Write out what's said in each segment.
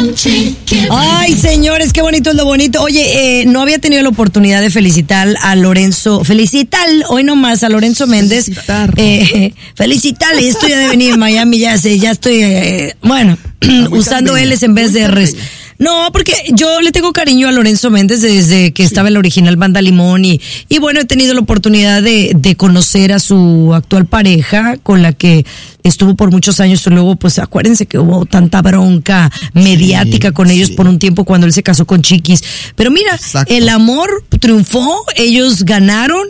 Ay, señores, qué bonito es lo bonito. Oye, no había tenido la oportunidad de felicitar a Lorenzo. Hoy nomás a Lorenzo Méndez. Felicitarle, esto ya de venir en Miami, ya estoy, usando L's en vez de R's. No, porque yo le tengo cariño a Lorenzo Méndez desde que estaba en la original Banda Limón y bueno, he tenido la oportunidad de conocer a su actual pareja con la que estuvo por muchos años. Y luego, pues acuérdense que hubo tanta bronca mediática con ellos por un tiempo cuando él se casó con Chiquis. Pero mira, el amor triunfó, ellos ganaron.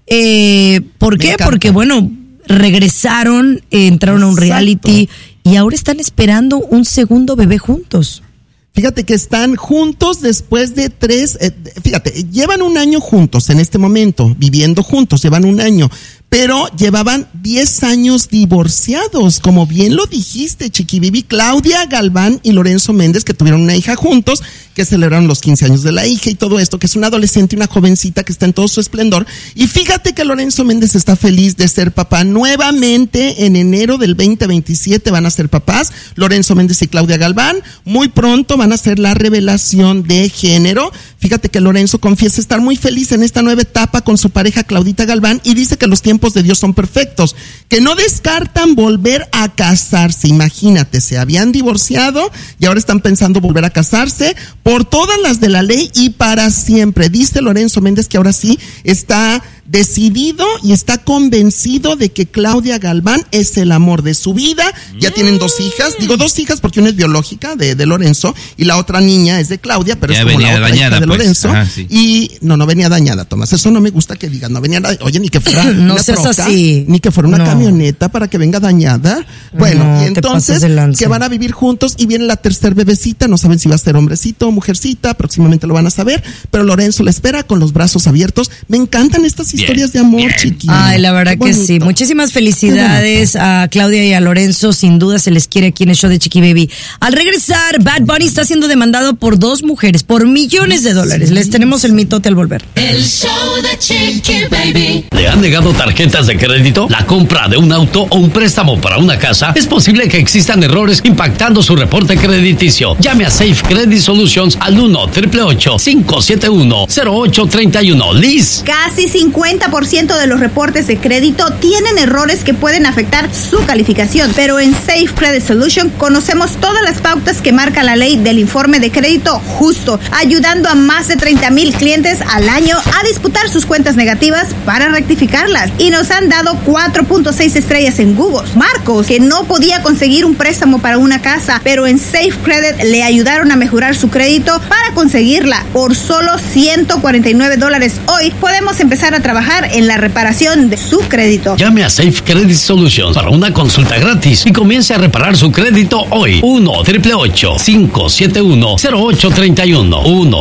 ¿Por qué? Porque bueno, regresaron, entraron a un reality y ahora están esperando un segundo bebé juntos. Fíjate que están juntos después de 3, llevan un año juntos en este momento, viviendo juntos, llevan un año, pero llevaban 10 años divorciados, como bien lo dijiste, Chiquibibi. Claudia Galván y Lorenzo Méndez, que tuvieron una hija juntos, que celebraron los 15 años de la hija y todo esto, que es una adolescente y una jovencita que está en todo su esplendor. Y fíjate que Lorenzo Méndez está feliz de ser papá nuevamente. En enero del 2027 van a ser papás, Lorenzo Méndez y Claudia Galván. Muy pronto van a hacer la revelación de género. Fíjate que Lorenzo confiesa estar muy feliz en esta nueva etapa con su pareja Claudita Galván y dice que los tiempos de Dios son perfectos, que no descartan volver a casarse. Imagínate, se habían divorciado y ahora están pensando volver a casarse por todas las de la ley y para siempre. Dice Lorenzo Méndez que ahora sí está decidido y está convencido de que Claudia Galván es el amor de su vida. Ya tienen 2 hijas, digo 2 hijas porque una es biológica de Lorenzo y la otra niña es de Claudia, pero ya es como la otra dañada, hija de Lorenzo. Ajá, sí. Y no venía dañada, Tomás, eso no me gusta que digas, no venía dañada. Oye, ni que fuera no una seas troca, así. Ni que fuera una camioneta para que venga dañada. Bueno, y entonces que van a vivir juntos y viene la tercer bebecita, no saben si va a ser hombrecito o mujercita, próximamente lo van a saber, pero Lorenzo la espera con los brazos abiertos. Me encantan estas historias de amor, chiquillo. Ay, la verdad que sí. Muchísimas felicidades a Claudia y a Lorenzo. Sin duda se les quiere aquí en el show de Chiqui Baby. Al regresar, Bad Bunny está siendo demandado por 2 mujeres por millones de dólares. Les tenemos el mitote al volver. El show de Chiqui Baby. ¿Le han negado tarjetas de crédito? ¿La compra de un auto o un préstamo para una casa? Es posible que existan errores impactando su reporte crediticio. Llame a Safe Credit Solutions al 1-888-571-0831. Liz. Casi 50% de los reportes de crédito tienen errores que pueden afectar su calificación, pero en Safe Credit Solution conocemos todas las pautas que marca la ley del informe de crédito justo, ayudando a más de 30,000 clientes al año a disputar sus cuentas negativas para rectificarlas, y nos han dado 4.6 estrellas en Google. Marcos, que no podía conseguir un préstamo para una casa, pero en Safe Credit le ayudaron a mejorar su crédito para conseguirla por solo $149. Hoy podemos empezar a trabajar en la reparación de su crédito. Llame a Safe Credit Solutions para una consulta gratis y comience a reparar su crédito hoy. 1-888-571-0831.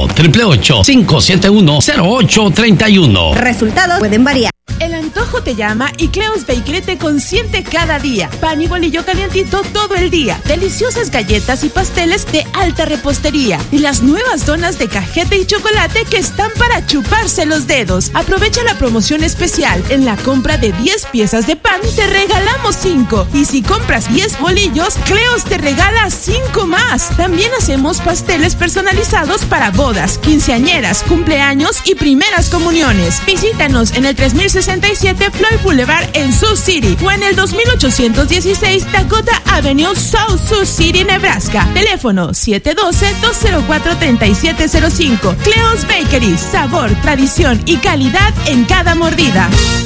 1-888-571-0831. Resultados pueden variar. El antojo te llama y Cleo's Bakery te consiente cada día. Pan y bolillo calientito todo el día. Deliciosas galletas y pasteles de alta repostería. Y las nuevas donas de cajeta y chocolate que están para chuparse los dedos. Aprovecha la promoción especial. En la compra de 10 piezas de pan te regalamos 5. Y si compras 10 bolillos, Cleo's te regala 5 más. También hacemos pasteles personalizados para bodas, quinceañeras, cumpleaños y primeras comuniones. Visítanos en el 3067 Floyd Boulevard en Sioux City o en el 2816 Dakota Avenue, South Sioux City, Nebraska. Teléfono 712-204-3705. Cleo's Bakery, sabor, tradición y calidad en cada mordida.